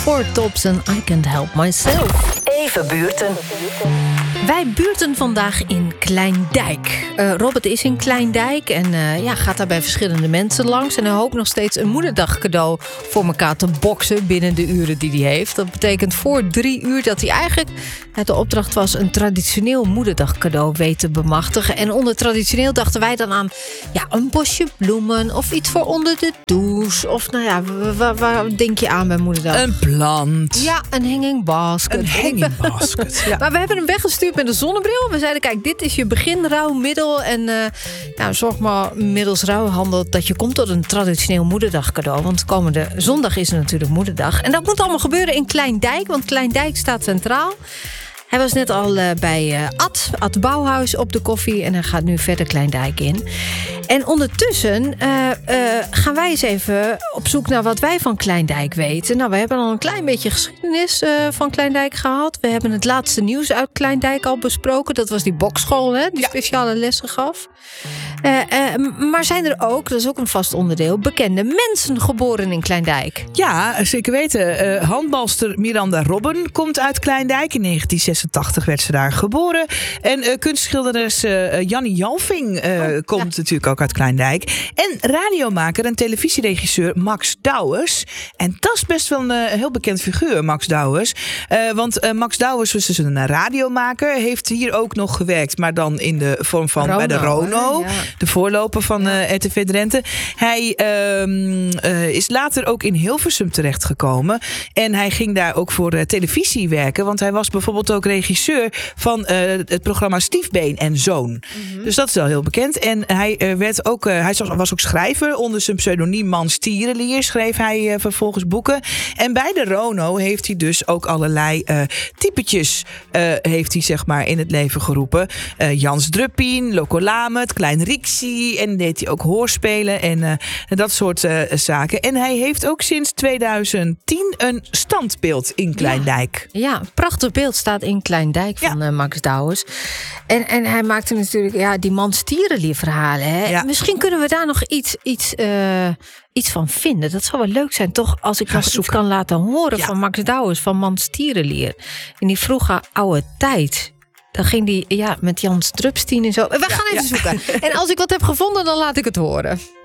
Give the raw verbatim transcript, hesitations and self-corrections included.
Four Tops en I Can't Help Myself. Even buurten. Wij buurten vandaag in Kleindijk. Uh, Robert is in Kleindijk en uh, ja, gaat daar bij verschillende mensen langs. En hij hoopt nog steeds een moederdag cadeau voor elkaar te boksen binnen de uren die hij heeft. Dat betekent voor drie uur dat hij eigenlijk, de opdracht was, een traditioneel moederdag cadeau weet te bemachtigen. En onder traditioneel dachten wij dan aan ja, een bosje bloemen of iets voor onder de douche. Of nou ja, waar, waar denk je aan bij moederdag? Een plant. Ja, een hanging basket. Een hanging basket, ja. Maar we hebben hem weggestuurd met een zonnebril. We zeiden, kijk, dit is je beginrouwmiddel. En uh, nou, zorg maar middels rouwhandel dat je komt tot een traditioneel moederdag cadeau. Want komende zondag is er natuurlijk moederdag. En dat moet allemaal gebeuren in Kleindijk. Want Kleindijk staat centraal. Hij was net al uh, bij uh, Ad, Ad Bouwhuis op de koffie. En hij gaat nu verder Kleindijk in. En ondertussen uh, uh, gaan wij eens even op zoek naar wat wij van Kleindijk weten. Nou, we hebben al een klein beetje geschiedenis uh, van Kleindijk gehad. We hebben het laatste nieuws uit Kleindijk al besproken. Dat was die bokschool, hè, die ja. speciale lessen gaf. Uh, uh, maar zijn er ook, dat is ook een vast onderdeel, bekende mensen geboren in Kleindijk? Ja, zeker weten. Uh, handbalster Miranda Robben komt uit Kleindijk. In negentien zesentachtig werd ze daar geboren. En uh, kunstschilderes uh, Jannie Jalving uh, oh, komt ja. natuurlijk ook uit Kleindijk. En radiomaker en televisieregisseur Max Douwes. En dat is best wel een uh, heel bekend figuur, Max Douwes. Uh, want uh, Max Douwes was dus een radiomaker. Heeft hier ook nog gewerkt, maar dan in de vorm van Rono, bij de Rono. Ja. De voorloper van ja. uh, R T V Drenthe. Hij uh, uh, is later ook in Hilversum terechtgekomen. En hij ging daar ook voor uh, televisie werken. Want hij was bijvoorbeeld ook regisseur van uh, het programma Stiefbeen en Zoon. Mm-hmm. Dus dat is wel heel bekend. En hij uh, werd ook, uh, hij was ook schrijver. Onder zijn pseudoniem Mans Tierenlier schreef hij uh, vervolgens boeken. En bij de Rono heeft hij dus ook allerlei uh, typetjes uh, heeft hij zeg maar in het leven geroepen. Uh, Jans Druppien, Loco Lamet, Klein Rixie. En deed hij ook hoorspelen en uh, dat soort uh, zaken. En hij heeft ook sinds twintig tien een standbeeld in Kleindijk. Ja, ja, prachtig beeld staat in Kleindijk van ja. uh, Max Douwes. En, en hij maakte natuurlijk ja, die Mans Tierenlier verhalen. Hè? Ja. Misschien kunnen we daar nog iets, iets, uh, iets van vinden. Dat zou wel leuk zijn, toch? Als ik nog iets kan laten horen ja. van Max Douwes, van Mans Tierenlier. In die vroege oude tijd. Dan ging die ja, met Jans Drupstien en zo. We gaan even ja. zoeken. En als ik wat heb gevonden, dan laat ik het horen.